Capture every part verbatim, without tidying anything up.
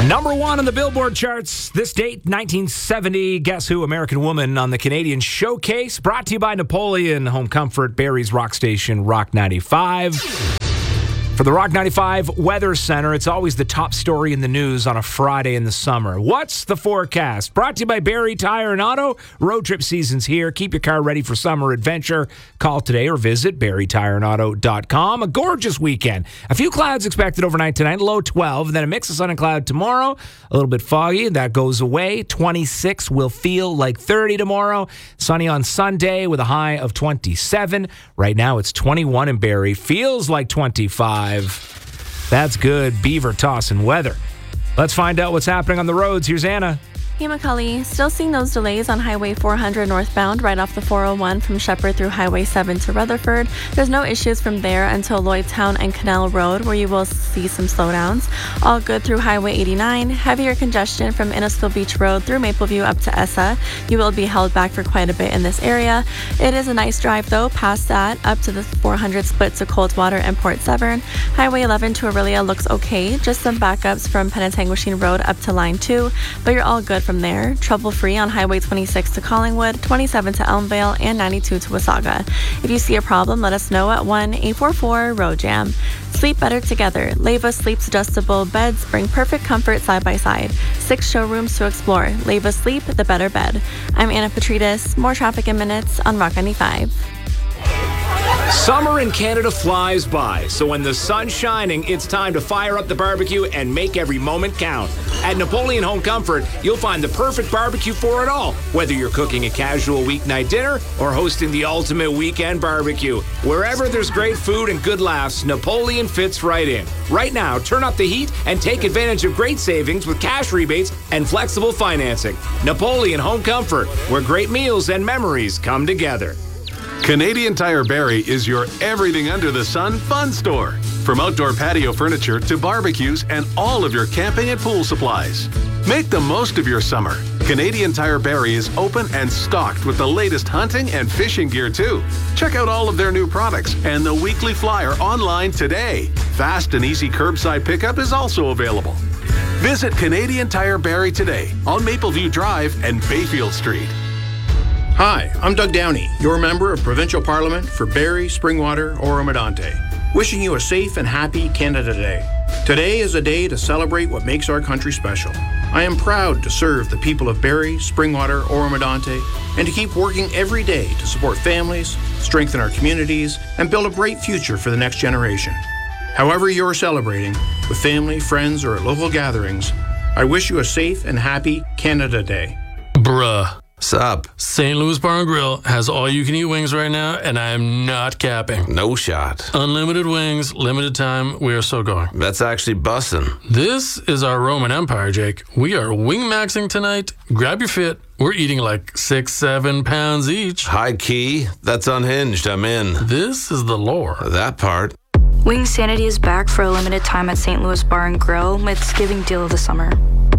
Number one on the Billboard charts this date, nineteen seventy. Guess Who? American Woman on the Canadian Showcase. Brought to you by Napoleon Home Comfort, Barrie's Rock Station, Rock ninety-five. For the Rock ninety-five Weather Center, it's always the top story in the news on a Friday in the summer. What's the forecast? Brought to you by Barrie Tire and Auto. Road trip season's here. Keep your car ready for summer adventure. Call today or visit barrie tire and auto dot com. A gorgeous weekend. A few clouds expected overnight tonight, low twelve. Then a mix of sun and cloud tomorrow. A little bit foggy. That goes away. twenty-six will feel like thirty tomorrow. Sunny on Sunday with a high of twenty-seven. Right now it's twenty-one in Barrie. Feels like twenty-five. That's good beaver tossing weather. Let's find out what's happening on the roads. Here's Anna. Hey, McCully. Still seeing those delays on Highway four hundred northbound right off the four oh one from Shepherd through Highway seven to Rutherford. There's no issues from there until Lloydtown and Canal Road, where you will see some slowdowns. All good through Highway eighty-nine. Heavier congestion from Innisfil Beach Road through Mapleview up to Essa. You will be held back for quite a bit in this area. It is a nice drive, though, past that, up to the four hundred split to Coldwater and Port Severn. Highway eleven to Aurelia looks okay. Just some backups from Penetanguishene Road up to Line two, but you're all good from there. Trouble-free on Highway twenty-six to Collingwood, twenty-seven to Elmvale, and ninety-two to Wasaga. If you see a problem, let us know at one eight four four road jam. Sleep better together. Leva Sleep's adjustable beds bring perfect comfort side by side. Six showrooms to explore. Leva Sleep, the better bed. I'm Anna Petridis. More traffic in minutes on Rock ninety-five. Summer in Canada flies by, so when the sun's shining, it's time to fire up the barbecue and make every moment count. At Napoleon Home Comfort, you'll find the perfect barbecue for it all, whether you're cooking a casual weeknight dinner or hosting the ultimate weekend barbecue. Wherever there's great food and good laughs, Napoleon fits right in. Right now, turn up the heat and take advantage of great savings with cash rebates and flexible financing. Napoleon Home Comfort, where great meals and memories come together. Canadian Tire Barrie is your everything under the sun fun store. From outdoor patio furniture to barbecues and all of your camping and pool supplies. Make the most of your summer. Canadian Tire Barrie is open and stocked with the latest hunting and fishing gear too. Check out all of their new products and the weekly flyer online today. Fast and easy curbside pickup is also available. Visit Canadian Tire Barrie today on Mapleview Drive and Bayfield Street. Hi, I'm Doug Downey, your member of Provincial Parliament for Barrie, Springwater, Oro-Medonte. Wishing you a safe and happy Canada Day. Today is a day to celebrate what makes our country special. I am proud to serve the people of Barrie, Springwater, Oro-Medonte, and to keep working every day to support families, strengthen our communities, and build a bright future for the next generation. However you're celebrating, with family, friends, or at local gatherings, I wish you a safe and happy Canada Day. Bruh. Sup? Saint Louis Bar and Grill has all-you-can-eat wings right now, and I am not capping. No shot. Unlimited wings, limited time. We are so going. That's actually bussin'. This is our Roman Empire, Jake. We are wing-maxing tonight. Grab your fit. We're eating like six, seven pounds each. High key. That's unhinged. I'm in. This is the lore. That part. Wingsanity is back for a limited time at Saint Louis Bar and Grill with Thanksgiving deal of the summer.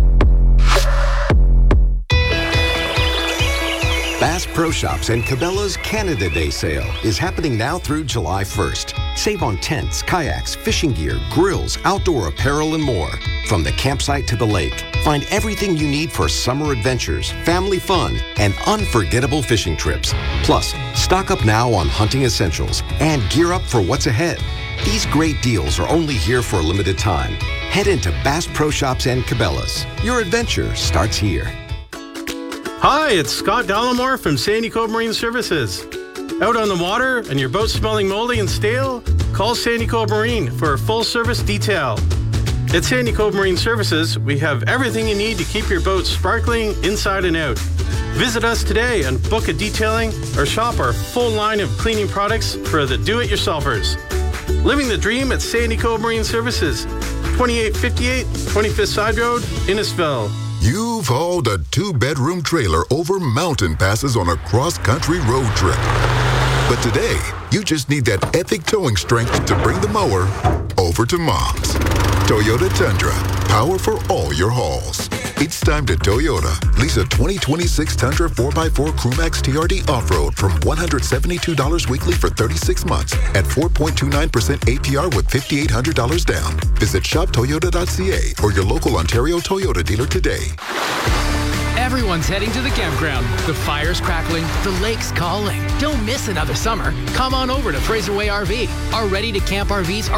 Bass Pro Shops and Cabela's Canada Day sale is happening now through July first. Save on tents, kayaks, fishing gear, grills, outdoor apparel, and more. From the campsite to the lake, find everything you need for summer adventures, family fun, and unforgettable fishing trips. Plus, stock up now on hunting essentials and gear up for what's ahead. These great deals are only here for a limited time. Head into Bass Pro Shops and Cabela's. Your adventure starts here. Hi, it's Scott Dallimore from Sandy Cove Marine Services. Out on the water and your boat smelling moldy and stale? Call Sandy Cove Marine for a full-service detail. At Sandy Cove Marine Services, we have everything you need to keep your boat sparkling inside and out. Visit us today and book a detailing or shop our full line of cleaning products for the do-it-yourselfers. Living the dream at Sandy Cove Marine Services, twenty-eight fifty-eight twenty-fifth Side Road, Innisfil. You've hauled a two-bedroom trailer over mountain passes on a cross-country road trip. But today, you just need that epic towing strength to bring the mower over to Mom's. Toyota Tundra, power for all your hauls. It's time to Toyota. Lease a twenty twenty-six Tundra four by four Crewmax T R D Off-Road from one hundred seventy-two dollars weekly for thirty-six months at four point two nine percent A P R with five thousand eight hundred dollars down. Visit shop toyota dot c a or your local Ontario Toyota dealer today. Everyone's heading to the campground. The fire's crackling, the lake's calling. Don't miss another summer. Come on over to Fraser Way R V. Our ready-to-camp R Vs are